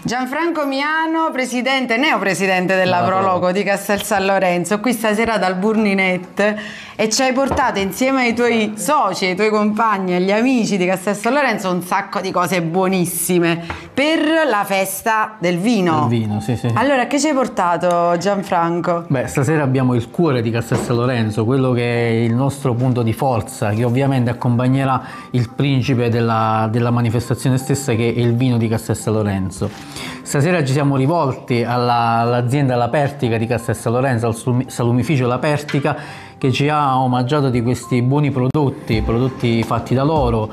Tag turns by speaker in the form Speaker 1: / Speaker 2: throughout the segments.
Speaker 1: Gianfranco Miano, presidente, neopresidente della Proloco di Castel San Lorenzo, qui stasera dal Burninet, e ci hai portato insieme ai tuoi soci, ai tuoi compagni, agli amici di Castel San Lorenzo un sacco di cose buonissime per la festa del vino.
Speaker 2: Del vino, sì, sì.
Speaker 1: Allora, che ci hai portato, Gianfranco?
Speaker 2: Beh, stasera abbiamo il cuore di Castel San Lorenzo, quello che è il nostro punto di forza, che ovviamente accompagnerà il principe della manifestazione stessa, che è il vino di Castel San Lorenzo. Stasera ci siamo rivolti all'azienda La Pertica di Castel San Lorenzo, al salumificio La Pertica, che ci ha omaggiato di questi buoni prodotti fatti da loro,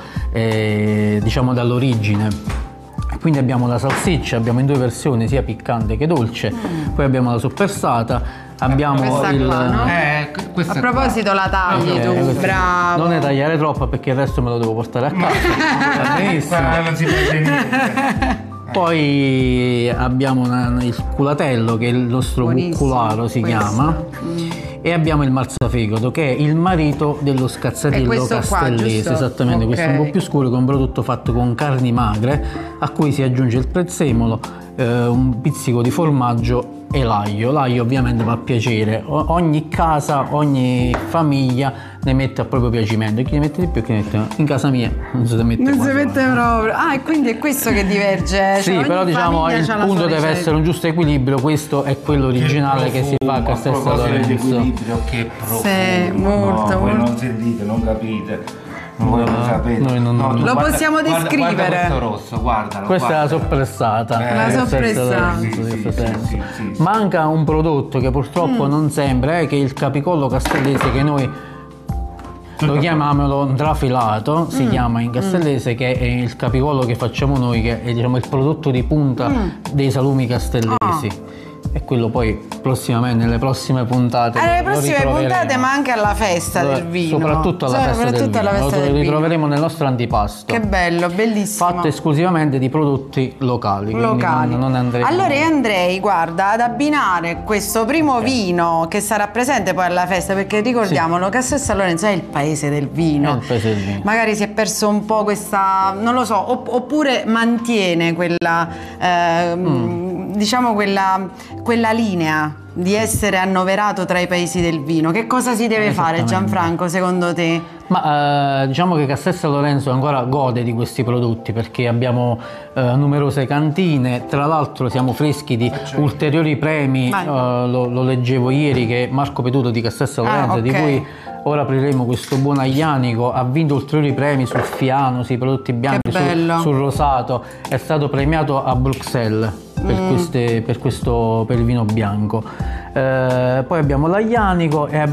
Speaker 2: diciamo dall'origine. Quindi abbiamo la salsiccia, abbiamo in due versioni, sia piccante che dolce, poi abbiamo la soppressata, abbiamo
Speaker 1: questa
Speaker 2: il...
Speaker 1: qua, no?
Speaker 3: Questa
Speaker 1: A proposito la tagli tu, bravo.
Speaker 2: Non ne tagliare troppo perché il resto me lo devo portare a casa. Benissimo.
Speaker 3: non si prende niente.
Speaker 2: Poi abbiamo il culatello, che è il nostro buccularo, si chiama. E abbiamo il marzafegodo, che è il marito dello scazzatello castellese,
Speaker 1: qua,
Speaker 2: esattamente, questo è un po' più scuro, che è un prodotto fatto con carni magre, a cui si aggiunge il prezzemolo, un pizzico di formaggio e l'aglio. L'aglio ovviamente va a piacere, ogni casa, ogni famiglia ne mette a proprio piacimento, chi ne mette di più, chi ne mette... In casa mia non si mette
Speaker 1: proprio. Ah, e quindi è questo che diverge.
Speaker 2: Sì,
Speaker 1: cioè,
Speaker 2: però diciamo il punto deve essere un giusto equilibrio. Questo è quello originale che si fa a Castel San Lorenzo.
Speaker 3: Che profumo.
Speaker 1: Sì, molto,
Speaker 3: Voi
Speaker 1: molto.
Speaker 3: non sentite, non capite. Voi non sapete.
Speaker 2: Noi non...
Speaker 1: Lo possiamo descrivere.
Speaker 3: Guarda questo rosso, guardalo.
Speaker 2: Questa è la soppressata.
Speaker 1: La soppressata.
Speaker 3: Sì.
Speaker 2: Manca un prodotto che purtroppo non sembra, che è il capicollo castellese, che noi lo chiamiamolo trafilato, si chiama in castellese, che è il capicollo che facciamo noi, che è, diciamo, il prodotto di punta dei salumi castellesi. E quello poi prossimamente, nelle prossime puntate.
Speaker 1: Alle prossime puntate, ma anche alla festa del vino.
Speaker 2: Soprattutto alla festa del vino. Lo ritroveremo nel nostro antipasto.
Speaker 1: Che bello, bellissimo.
Speaker 2: Fatto esclusivamente di prodotti locali. Non andrei.
Speaker 1: Allora io andrei, guarda, ad abbinare questo primo vino che sarà presente poi alla festa, perché ricordiamolo, Castel San Lorenzo è il paese del vino.
Speaker 2: È il paese del vino.
Speaker 1: Magari si è perso un po' questa, non lo so, oppure mantiene quella, diciamo quella linea di essere annoverato tra i paesi del vino. Che cosa si deve fare, Gianfranco, secondo te?
Speaker 2: Ma diciamo che Castel San Lorenzo ancora gode di questi prodotti, perché abbiamo numerose cantine. Tra l'altro siamo freschi di ulteriori premi. Lo leggevo ieri che Marco Petuto di Castel San Lorenzo, di cui ora apriremo questo buon aglianico, ha vinto ulteriori premi sul Fiano, sui prodotti bianchi, sul rosato. È stato premiato a Bruxelles per il vino bianco. Poi abbiamo l'aglianico e